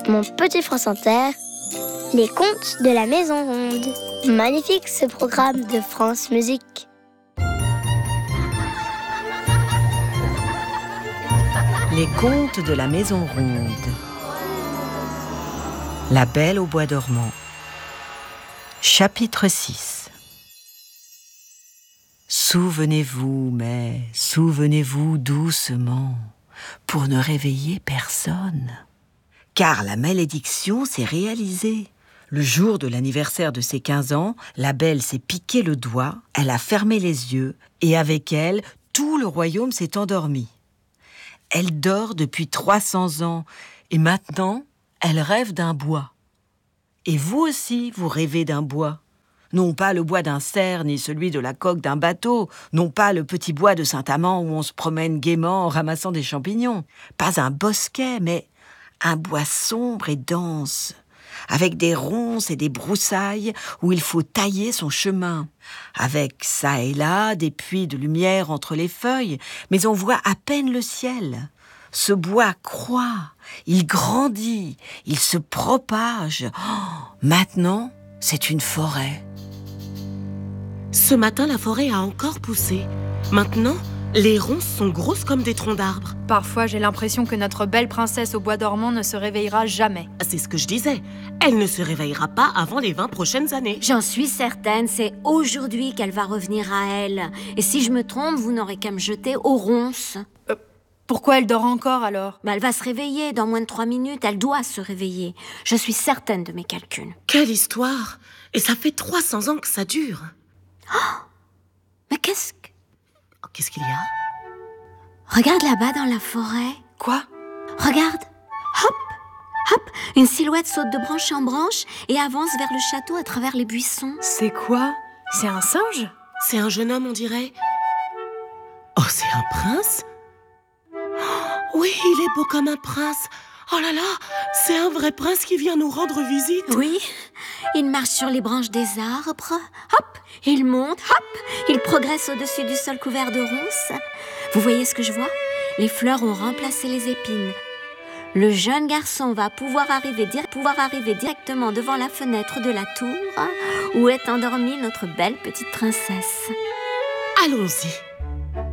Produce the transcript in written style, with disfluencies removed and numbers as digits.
Mon petit France Inter, les contes de la Maison Ronde. Magnifique ce programme de France Musique. Les contes de la Maison Ronde. La Belle au bois dormant. Chapitre 6. Souvenez-vous, mais souvenez-vous doucement, pour ne réveiller personne. Car la malédiction s'est réalisée. Le jour de l'anniversaire de ses 15 ans, la Belle s'est piqué le doigt, elle a fermé les yeux, et avec elle, tout le royaume s'est endormi. Elle dort depuis 300 ans, et maintenant, elle rêve d'un bois. Et vous aussi, vous rêvez d'un bois. Non pas le bois d'un cerf, ni celui de la coque d'un bateau, non pas le petit bois de Saint-Amand où on se promène gaiement en ramassant des champignons. Pas un bosquet, mais un bois sombre et dense, avec des ronces et des broussailles où il faut tailler son chemin, avec ça et là des puits de lumière entre les feuilles, mais on voit à peine le ciel. Ce bois croît, il grandit, il se propage. Maintenant, c'est une forêt. Ce matin, la forêt a encore poussé. Maintenant, les ronces sont grosses comme des troncs d'arbres. Parfois, j'ai l'impression que notre belle princesse au bois dormant ne se réveillera jamais. C'est ce que je disais. Elle ne se réveillera pas avant les 20 prochaines années. J'en suis certaine, c'est aujourd'hui qu'elle va revenir à elle. Et si je me trompe, vous n'aurez qu'à me jeter aux ronces. Pourquoi elle dort encore alors ? Elle va se réveiller dans moins de 3 minutes, elle doit se réveiller. Je suis certaine de mes calculs. Quelle histoire! Et ça fait 300 ans que ça dure. Oh, mais qu'est-ce qu'il y a? Regarde là-bas dans la forêt. Quoi? Regarde. Hop, hop, une silhouette saute de branche en branche et avance vers le château à travers les buissons. C'est quoi? C'est un singe? C'est un jeune homme, on dirait. Oh, c'est un prince? Oui, il est beau comme un prince. Oh là là, c'est un vrai prince qui vient nous rendre visite. Oui, il marche sur les branches des arbres. Hop, il monte, hop, il progresse au-dessus du sol couvert de ronces. Vous voyez ce que je vois? Les fleurs ont remplacé les épines. Le jeune garçon va pouvoir arriver directement devant la fenêtre de la tour où est endormie notre belle petite princesse. Allons-y.